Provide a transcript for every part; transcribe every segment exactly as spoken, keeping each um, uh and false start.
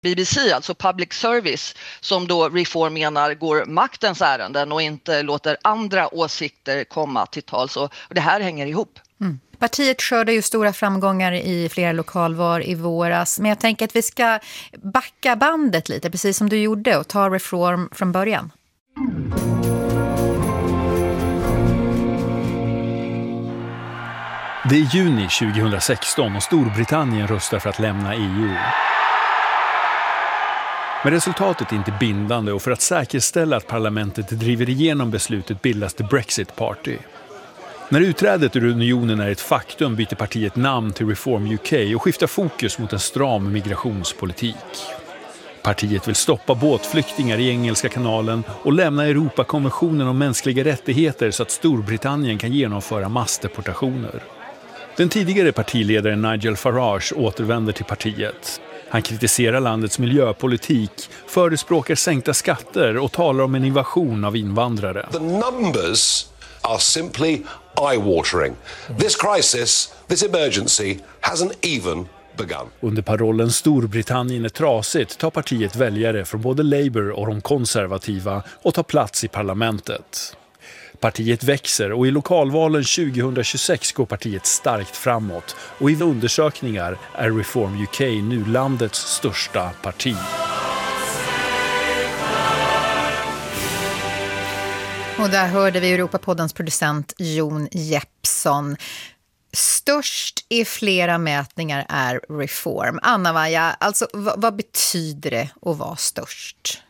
B B C, alltså public service, som då Reform menar går maktens ärenden och inte låter andra åsikter komma till tal. Så det här hänger ihop. Mm. Partiet skördade ju stora framgångar i flera lokalval i våras. Men jag tänker att vi ska backa bandet lite, precis som du gjorde, och ta Reform från början. Det är juni tjugohundrasexton och Storbritannien röstar för att lämna E U. Men resultatet är inte bindande, och för att säkerställa att parlamentet driver igenom beslutet bildas The Brexit Party. När utträdet ur unionen är ett faktum byter partiet namn till Reform U K och skiftar fokus mot en stram migrationspolitik. Partiet vill stoppa båtflyktingar i Engelska kanalen och lämna Europakonventionen om mänskliga rättigheter så att Storbritannien kan genomföra massdeportationer. Den tidigare partiledaren Nigel Farage återvänder till partiet. Han kritiserar landets miljöpolitik, förespråkar sänkta skatter och talar om en invasion av invandrare. The numbers are simply eye-watering. This crisis, this emergency hasn't even begun. Under parollen Storbritannien är trasigt tar partiet väljare från både Labour och de konservativa och tar plats i parlamentet. Partiet växer och i lokalvalen tjugohundratjugosex går partiet starkt framåt, och i undersökningar är Reform U K nu landets största parti. Och där hörde vi Europapoddens producent Jon Jeppsson. Störst i flera mätningar är Reform. Anna-Maja, alltså vad, vad betyder det att vara störst?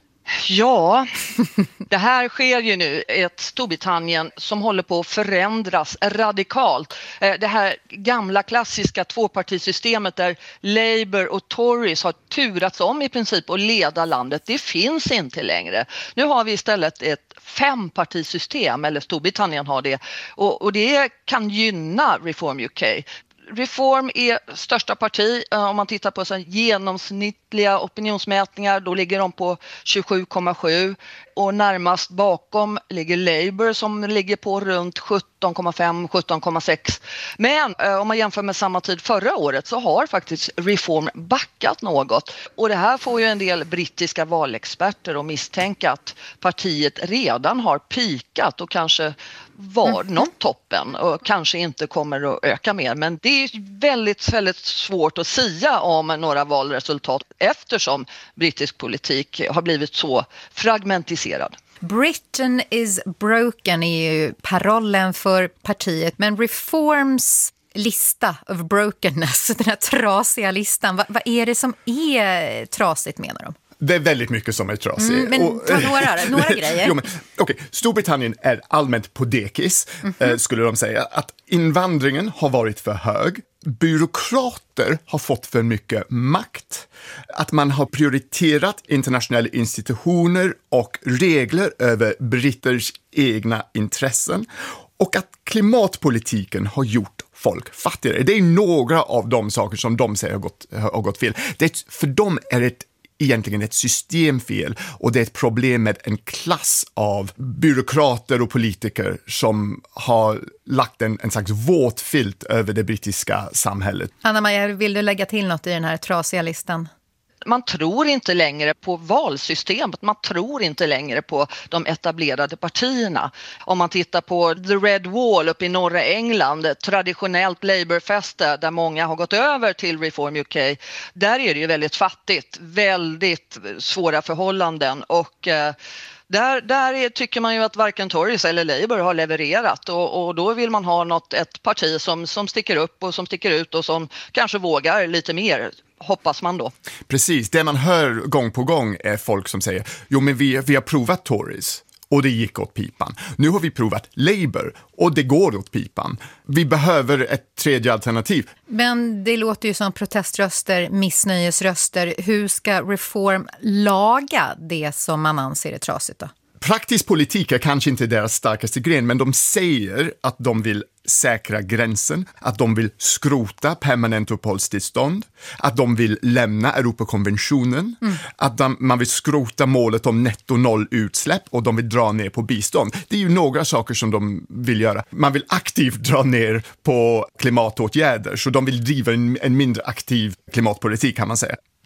Ja, det här sker ju nu i ett Storbritannien som håller på att förändras radikalt. Det här gamla klassiska tvåpartisystemet där Labour och Tories har turats om i princip och leda landet, det finns inte längre. Nu har vi istället ett fempartisystem, eller Storbritannien har det, och, och det kan gynna Reform U K. Reform är största parti. Om man tittar på så genomsnittliga opinionsmätningar, då ligger de på tjugosju komma sju, och närmast bakom ligger Labour som ligger på runt sjutton komma fem till sjutton komma sex. Men om man jämför med samma tid förra året så har faktiskt Reform backat något, och det här får ju en del brittiska valexperter att misstänka att partiet redan har pikat och kanske var något toppen och kanske inte kommer att öka mer. Men det är väldigt, väldigt svårt att sia om några valresultat eftersom brittisk politik har blivit så fragmentiserad. Britain is broken är ju parollen för partiet, men Reforms lista of brokenness, den här trasiga listan, vad, vad är det som är trasigt, menar de? Det är väldigt mycket som är trasigt. Mm, men ta några, några grejer. Jo, men, okay. Storbritannien är allmänt på dekis, mm-hmm. eh, skulle de säga. Att invandringen har varit för hög. Byråkrater har fått för mycket makt. Att man har prioriterat internationella institutioner och regler över britters egna intressen. Och att klimatpolitiken har gjort folk fattigare. Det är några av de saker som de säger har gått, har gått fel. Det, för dem är det egentligen ett systemfel, och det är ett problem med en klass av byråkrater och politiker som har lagt en, en slags våt filt över det brittiska samhället. Anna-Maja, vill du lägga till något i den här trasiga listan? Man tror inte längre på valsystemet, man tror inte längre på de etablerade partierna. Om man tittar på The Red Wall uppe i norra England, traditionellt Labour-fäste där många har gått över till Reform U K, där är det ju väldigt fattigt, väldigt svåra förhållanden, och eh, Där, där är, tycker man ju att varken Tories eller Labour har levererat, och, och då vill man ha något, ett parti som, som sticker upp och som sticker ut och som kanske vågar lite mer, hoppas man då. Precis, det man hör gång på gång är folk som säger jo men vi, vi har provat Tories och det gick åt pipan. Nu har vi provat Labour och det går åt pipan. Vi behöver ett tredje alternativ. Men det låter ju som proteströster, missnöjesröster. Hur ska Reform laga det som man anser är trasigt då? Praktisk politik är kanske inte deras starkaste gren, men de säger att de vill säkra gränsen, att de vill skrota permanent uppehållstillstånd, att de vill lämna Europakonventionen, mm. att de, man vill skrota målet om netto noll utsläpp och de vill dra ner på bistånd. Det är ju några saker som de vill göra. Man vill aktivt dra ner på klimatåtgärder, så de vill driva en, en mindre aktiv klimatpolitik, kan man säga.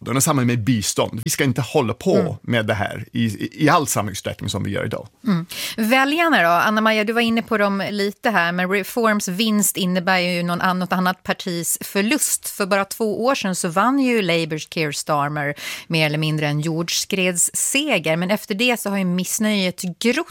Och samma med bistånd. Vi ska inte hålla på mm. med det här i, i, i all samma utsträckning som vi gör idag. Mm. Väljarna då? Anna-Maja, du var inne på dem lite här, men Reforms vinst innebär ju någon annan, något annat partis förlust. För bara två år sedan så vann ju Labours Keir Starmer mer eller mindre en jordskredsseger, men efter det så har ju missnöjet grott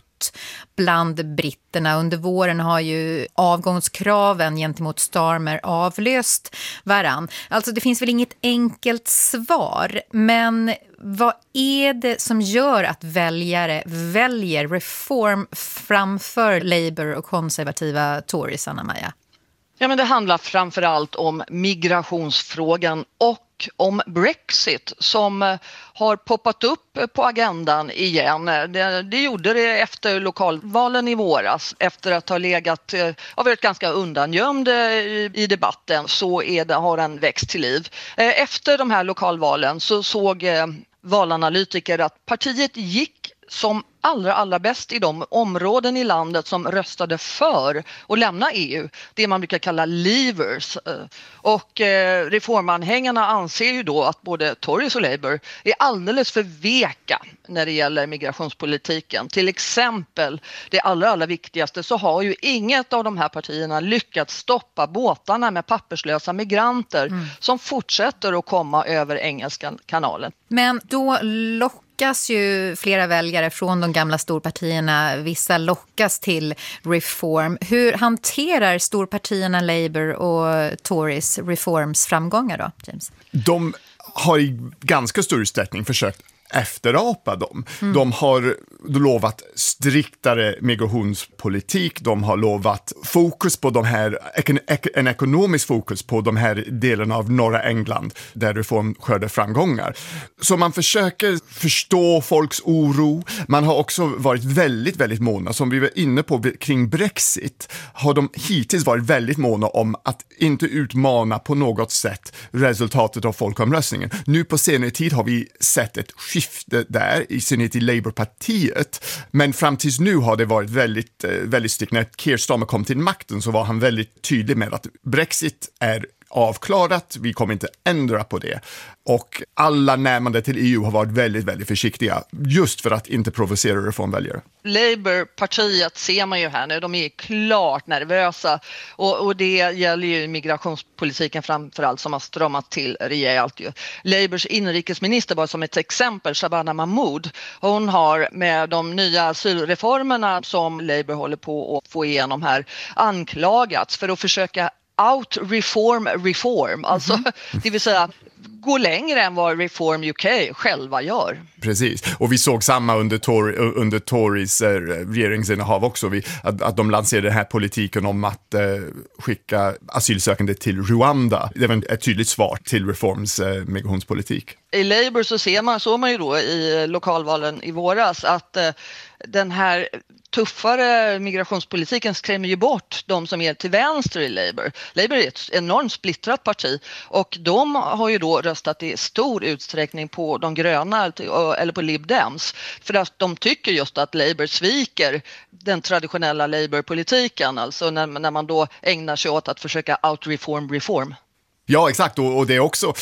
bland britterna. Under våren har ju avgångskraven gentemot Starmer avlöst varann. Alltså det finns väl inget enkelt svar, men vad är det som gör att väljare väljer Reform framför Labour och konservativa Tories, Anna-Maja? Ja, men det handlar framförallt om migrationsfrågan och om Brexit som har poppat upp på agendan igen. Det, det gjorde det efter lokalvalen i våras. Efter att ha legat, har varit ganska undangömd i, i debatten, så är det, har den växt till liv. Efter de här lokalvalen så såg valanalytiker att partiet gick som allra, allra bäst i de områden i landet som röstade för att lämna E U. Det man brukar kalla leavers. Och eh, reformanhängarna anser ju då att både Tories och Labour är alldeles för veka när det gäller migrationspolitiken. Till exempel, det allra, allra viktigaste, så har ju inget av de här partierna lyckats stoppa båtarna med papperslösa migranter mm. som fortsätter att komma över Engelska kanalen. Men då lockas ju flera väljare från de gamla storpartierna. Vissa lockas till Reform. Hur hanterar storpartierna Labour och Tories Reforms framgångar då, James? De har i ganska stor utsträckning försökt efterapa dem. Mm. De har lovat striktare migrationspolitik, de har lovat fokus på de här, en ekonomisk fokus på de här delarna av norra England där Reform skördar framgångar. Så man försöker förstå folks oro. Man har också varit väldigt, väldigt måna, som vi var inne på kring Brexit, har de hittills varit väldigt måna om att inte utmana på något sätt resultatet av folkomröstningen. Nu på senare tid har vi sett ett skifte där, i synnerhet i Labour-partiet. Men fram tills nu har det varit väldigt, väldigt strikt. När Keir Starmer kom till makten så var han väldigt tydlig med att Brexit är avklarat, vi kommer inte ändra på det. Och alla närmande till E U har varit väldigt, väldigt försiktiga just för att inte provocera reformväljare. Labour-partiet ser man ju här nu, de är klart nervösa och, och det gäller ju migrationspolitiken framförallt som har stramat till rejält ju. Labours inrikesminister, bara som ett exempel, Shabana Mahmood, hon har med de nya asylreformerna som Labour håller på att få igenom här anklagats för att försöka out-reform reform, alltså mm-hmm. det vill säga gå längre än vad Reform U K själva gör. Precis, och vi såg samma under, Tor- under Tories eh, regeringsinnehav också, vi, att, att de lanserade den här politiken om att eh, skicka asylsökande till Rwanda. Det var ett tydligt svar till Reforms eh, migrationspolitik. I Labour så ser man, så man ju då i lokalvalen i våras att eh, den här tuffare migrationspolitiken skrämmer ju bort de som är till vänster i Labour. Labour är ett enormt splittrat parti och de har ju då röstat i stor utsträckning på de gröna eller på Lib Dems för att de tycker just att Labour sviker den traditionella Labour-politiken, alltså när, när man då ägnar sig åt att försöka out-reform reform. Ja, exakt, och, och det är också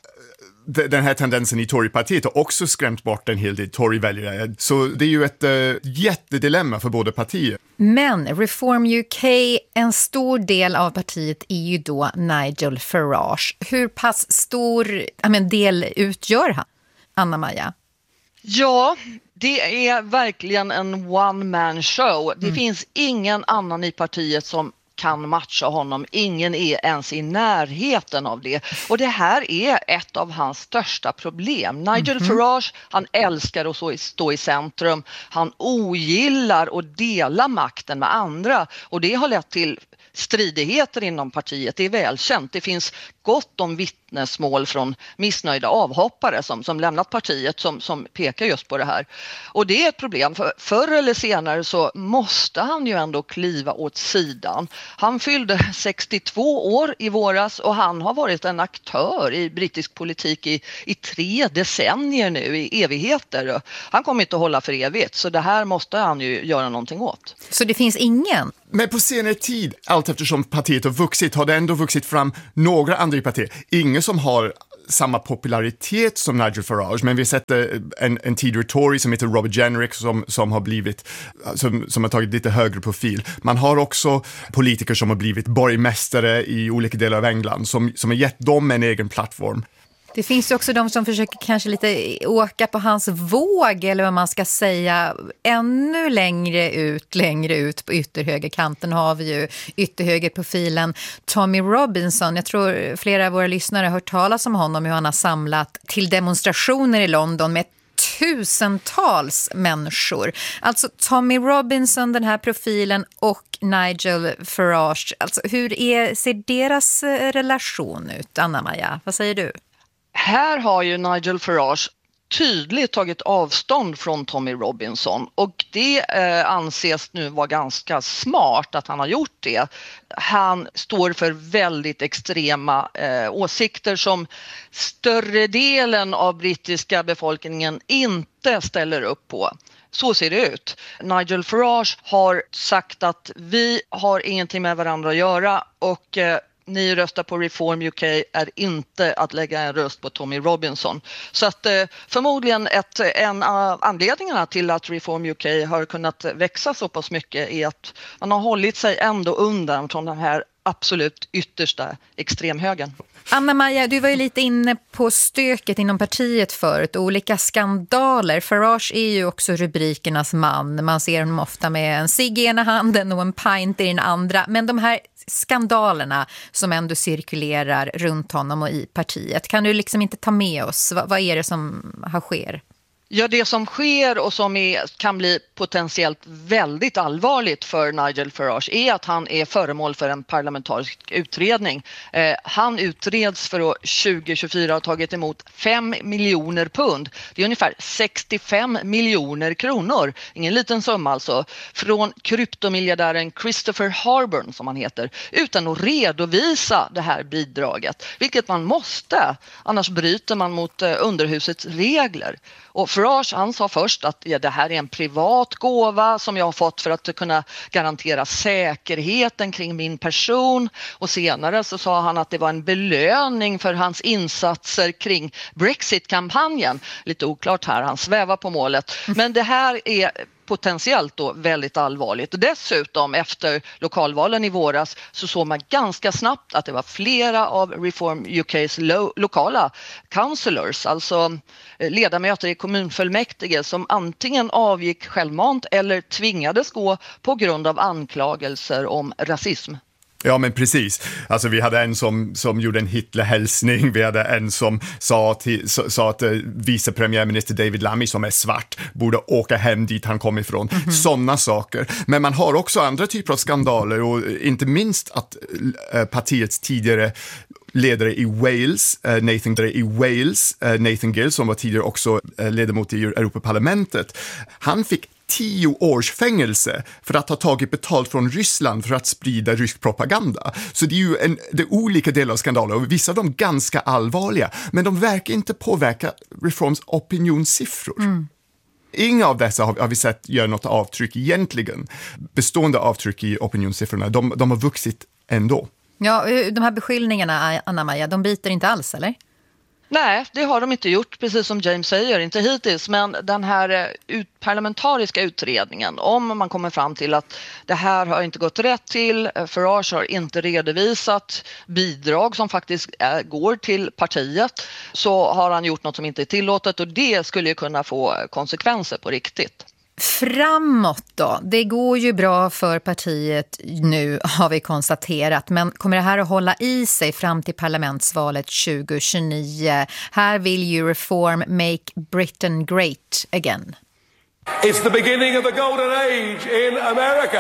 den här tendensen i Tory-partiet har också skrämt bort en hel del Tory-väljare. Så det är ju ett uh, jättedilemma för båda partier. Men Reform U K, en stor del av partiet är ju då Nigel Farage. Hur pass stor ja, men del utgör han, Anna-Maja? Ja, det är verkligen en one-man show. Det mm. finns ingen annan i partiet som kan matcha honom. Ingen är ens i närheten av det. Och det här är ett av hans största problem. Nigel mm-hmm. Farage, han älskar att stå i centrum. Han ogillar att dela makten med andra. Och det har lett till stridigheter inom partiet. Det är välkänt. Det finns gott om vittnesmål från missnöjda avhoppare som, som lämnat partiet som, som pekar just på det här. Och det är ett problem. För förr eller senare så måste han ju ändå kliva åt sidan. Han fyllde sextiotvå år i våras och han har varit en aktör i brittisk politik i, i tre decennier nu, i evigheter. Han kommer inte att hålla för evigt, så det här måste han ju göra någonting åt. Så det finns ingen? Men på senare tid, allt eftersom partiet har vuxit, har det ändå vuxit fram några andra i partiet. Ingen som har samma popularitet som Nigel Farage, men vi har sett en, en tidigare Tory som heter Robert Jenrick som, som har blivit som, som har tagit lite högre profil. Man har också politiker som har blivit borgmästare i olika delar av England som, som har gett dem en egen plattform. Det finns ju också de som försöker kanske lite åka på hans våg, eller vad man ska säga, ännu längre ut, längre ut på ytterhögerkanten har vi ju ytterhögerprofilen Tommy Robinson. Jag tror flera av våra lyssnare har hört talas om honom, hur han har samlat till demonstrationer i London med tusentals människor. Alltså Tommy Robinson, den här profilen, och Nigel Farage. Alltså hur är, ser deras relation ut, Anna-Maja? Vad säger du? Här har ju Nigel Farage tydligt tagit avstånd från Tommy Robinson, och det eh, anses nu vara ganska smart att han har gjort det. Han står för väldigt extrema eh, åsikter som större delen av brittiska befolkningen inte ställer upp på. Så ser det ut. Nigel Farage har sagt att vi har ingenting med varandra att göra, och eh, ni röstar på Reform U K är inte att lägga en röst på Tommy Robinson. Så att eh, förmodligen ett, en av anledningarna till att Reform U K har kunnat växa så pass mycket är att man har hållit sig ändå undan från den här absolut yttersta extremhögern. Anna-Maja, du var ju lite inne på stöket inom partiet förut, olika skandaler. Farage är ju också rubrikernas man. Man ser honom ofta med en cigg i ena handen och en pint i den andra. Men de här skandalerna som ändå cirkulerar runt honom och i partiet, kan du liksom inte ta med oss? Vad, vad är det som har sker? Ja, det som sker och som är, kan bli potentiellt väldigt allvarligt för Nigel Farage är att han är föremål för en parlamentarisk utredning. Eh, han utreds för att tjugo tjugofyra ha tagit emot fem miljoner pund. Det är ungefär sextiofem miljoner kronor, ingen liten summa alltså, från kryptomiljardären Christopher Harburn som han heter, utan att redovisa det här bidraget, vilket man måste, annars bryter man mot eh, underhusets regler. Och Farage, han sa först att ja, det här är en privat gåva som jag har fått för att kunna garantera säkerheten kring min person. Och senare så sa han att det var en belöning för hans insatser kring Brexit-kampanjen. Lite oklart här, han svävar på målet. Men det här är potentiellt då väldigt allvarligt. Och dessutom efter lokalvalen i våras så såg man ganska snabbt att det var flera av Reform U K:s lo- lokala councillors, alltså ledamöter i kommunfullmäktige, som antingen avgick självmant eller tvingades gå på grund av anklagelser om rasism. Ja, men precis. Alltså vi hade en som, som gjorde en Hitlerhälsning, vi hade en som sa, till, sa att uh, vice premiärminister David Lammy, som är svart, borde åka hem dit han kom ifrån. Mm-hmm. Sådana saker. Men man har också andra typer av skandaler, och inte minst att uh, partiets tidigare ledare i Wales, uh, Nathan, i Wales uh, Nathan Gill, som var tidigare också uh, ledamot i Europaparlamentet, han fick tio års fängelse för att ha tagit betalt från Ryssland för att sprida rysk propaganda. Så det är ju en, det är olika delar av skandaler, och vissa av dem ganska allvarliga, men de verkar inte påverka Reforms opinionssiffror. Mm. Inga av dessa har, har vi sett göra något avtryck egentligen. Bestående avtryck i opinionssiffrorna, de, de har vuxit ändå. Ja, de här beskyllningarna, Anna-Maja, de biter inte alls, eller? Nej, det har de inte gjort, precis som James säger, inte hittills. Men den här ut, parlamentariska utredningen, om man kommer fram till att det här har inte gått rätt till, Farage har inte redovisat bidrag som faktiskt är, går till partiet, så har han gjort något som inte är tillåtet, och det skulle ju kunna få konsekvenser på riktigt. Framåt då? Det går ju bra för partiet nu, har vi konstaterat. Men kommer det här att hålla i sig fram till parlamentsvalet tjugo tjugonio? Här vill ju Reform make Britain great again. It's the beginning of the golden age in America.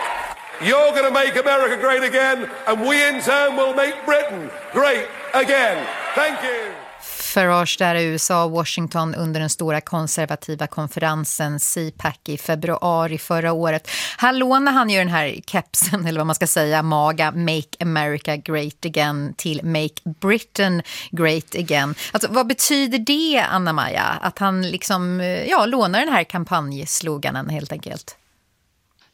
You're going to make America great again, and we in turn will make Britain great again. Thank you. Farage där i U S A och Washington under den stora konservativa konferensen C PAC i februari förra året. Här lånar han ju den här kepsen, eller vad man ska säga, maga, Make America Great Again till Make Britain Great Again. Alltså, vad betyder det, Anna-Maja? Att han liksom, ja, lånar den här kampanjsloganen helt enkelt?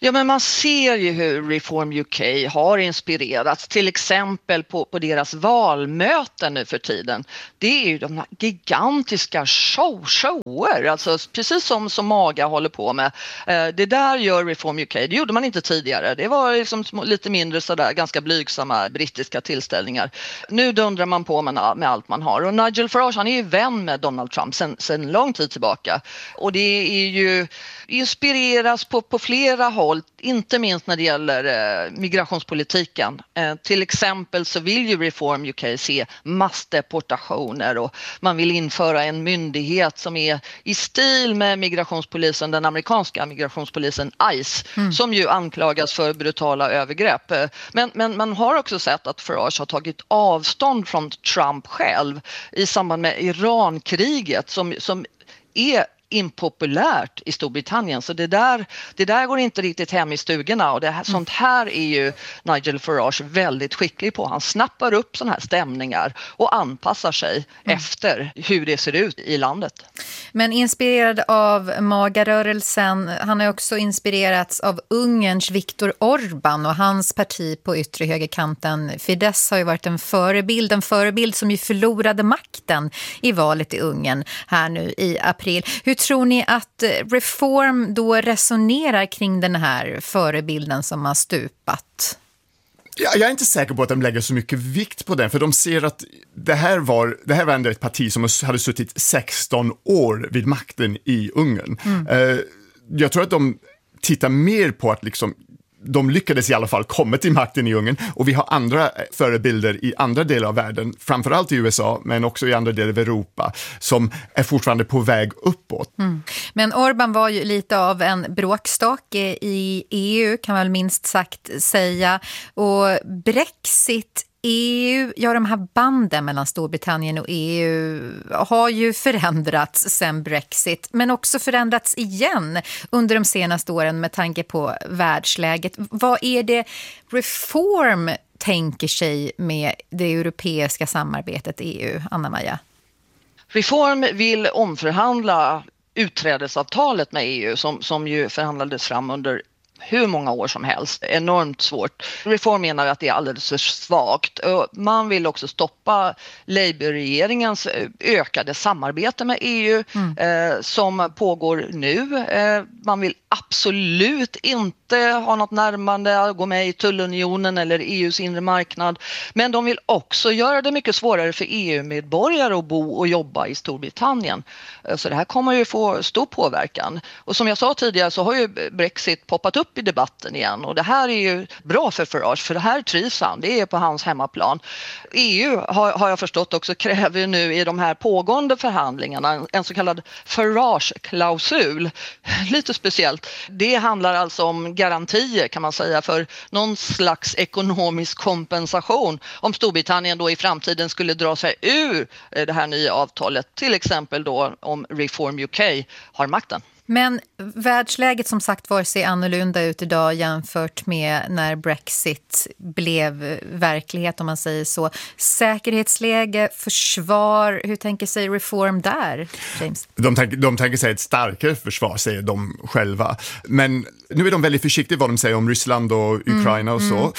Ja, men man ser ju hur Reform U K har inspirerats, till exempel på, på deras valmöten nu för tiden. Det är ju de här gigantiska show, shower, alltså precis som, som MAGA håller på med. Eh, det där gör Reform U K, det gjorde man inte tidigare. Det var liksom lite mindre sådär, ganska blygsamma brittiska tillställningar. Nu dundrar man på med, med allt man har. Och Nigel Farage, han är ju vän med Donald Trump sedan, sedan lång tid tillbaka. Och det är ju inspireras på, på flera håll, inte minst när det gäller eh, migrationspolitiken. Eh, till exempel så vill ju Reform U K se massdeportationer och man vill införa en myndighet som är i stil med migrationspolisen, den amerikanska migrationspolisen ICE, mm. som ju anklagas för brutala övergrepp. Eh, men, men man har också sett att Farage har tagit avstånd från Trump själv i samband med Irankriget som, som är impopulärt i Storbritannien, så det där, det där går inte riktigt hem i stugorna och det här, sånt här är ju Nigel Farage väldigt skicklig på. Han snappar upp såna här stämningar och anpassar sig mm. efter hur det ser ut i landet. Men inspirerad av MAGA-rörelsen, han har också inspirerats av Ungerns Viktor Orbán och hans parti på yttre högerkanten. Fidesz har ju varit en förebild, en förebild som ju förlorade makten i valet i Ungern här nu i april. Hur tror ni att Reform då resonerar kring den här förebilden som har stupat? Jag är inte säker på att de lägger så mycket vikt på den, för de ser att det här var, det här var ändå ett parti som hade suttit sexton år vid makten i Ungern. Mm. Jag tror att de tittar mer på att liksom de lyckades i alla fall komma till makten i Ungern, och vi har andra förebilder i andra delar av världen, framförallt i U S A men också i andra delar av Europa, som är fortfarande på väg uppåt. Mm. Men Orbán var ju lite av en bråkstake i E U, kan man väl minst sagt säga, och Brexit, E U, ja, de här banden mellan Storbritannien och E U har ju förändrats sedan Brexit, men också förändrats igen under de senaste åren med tanke på världsläget. Vad är det Reform tänker sig med det europeiska samarbetet E U, Anna-Maja? Reform vill omförhandla utträdesavtalet med E U som, som ju förhandlades fram under hur många år som helst. Enormt svårt. Reform menar att det är alldeles för svagt. Man vill också stoppa Labour-regeringens ökade samarbete med E U mm. eh, som pågår nu. Eh, man vill absolut inte ha något närmande, gå med i tullunionen eller E U:s inre marknad. Men de vill också göra det mycket svårare för E U-medborgare att bo och jobba i Storbritannien. Eh, så det här kommer ju få stor påverkan. Och som jag sa tidigare så har ju Brexit poppat upp i debatten igen, och det här är ju bra för Farage, för det här trivs han, det är på hans hemmaplan. E U har, har jag förstått också kräver nu i de här pågående förhandlingarna en så kallad Farage-klausul. Lite speciellt. Det handlar alltså om garantier, kan man säga, för någon slags ekonomisk kompensation om Storbritannien då i framtiden skulle dra sig ur det här nya avtalet, till exempel då om Reform U K har makten. Men världsläget som sagt var ser annorlunda ut idag jämfört med när Brexit blev verklighet, om man säger så. Säkerhetsläge, försvar, hur tänker sig Reform där, James? De tänker, de tänker sig ett starkare försvar, säger de själva. Men nu är de väldigt försiktiga vad de säger om Ryssland och Ukraina mm, och så.